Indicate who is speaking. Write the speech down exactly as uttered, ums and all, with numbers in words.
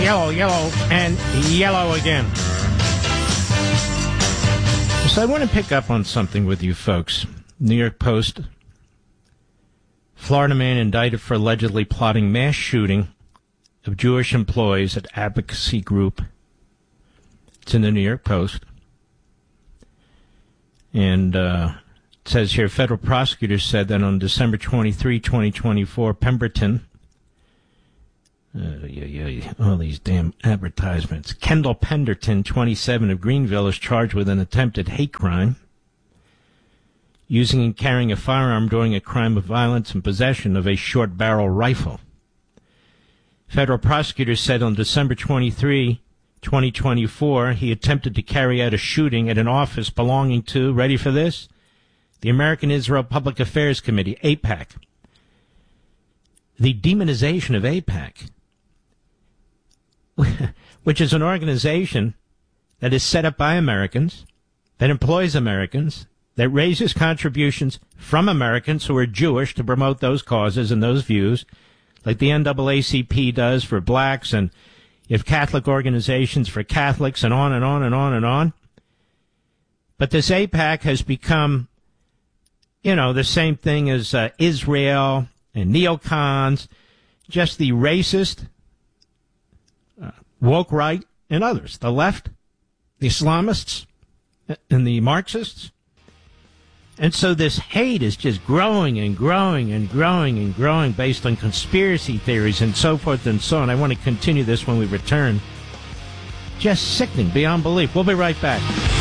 Speaker 1: yellow, yellow, and yellow again. So I want to pick up on something with you folks. New York Post. Florida man indicted for allegedly plotting mass shooting of Jewish employees at advocacy group. It's in the New York Post. And uh, it says here, federal prosecutors said that on December twenty-third, twenty twenty-four, Pemberton, uh, yeah, yeah, all these damn advertisements. Kendall Penderton, twenty-seven, of Greenville, is charged with an attempted hate crime, using and carrying a firearm during a crime of violence and possession of a short-barrel rifle. Federal prosecutors said on December twenty-third, twenty twenty-four, he attempted to carry out a shooting at an office belonging to, ready for this, the American Israel Public Affairs Committee, AIPAC. The demonization of AIPAC, which is an organization that is set up by Americans, that employs Americans, that raises contributions from Americans who are Jewish to promote those causes and those views, like the N double A C P does for blacks, and you have Catholic organizations for Catholics, and on and on and on and on. But this AIPAC has become, you know, the same thing as uh, Israel and neocons, just the racist, uh, woke right, and others, the left, the Islamists, and the Marxists. And so this hate is just growing and growing and growing and growing based on conspiracy theories and so forth and so on. I want to continue this when we return. Just sickening beyond belief. We'll be right back.